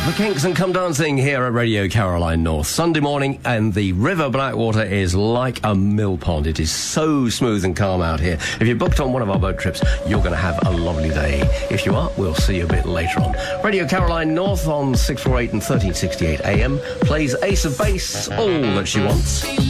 The Kinks and Come Dancing here at Radio Caroline North. Sunday morning, and the River Blackwater is like a mill pond. It is so smooth and calm out here. If you're booked on one of our boat trips, you're going to have a lovely day. If you are, we'll see you a bit later on. Radio Caroline North on 648 and 1368 AM plays Ace of Base, All That She Wants.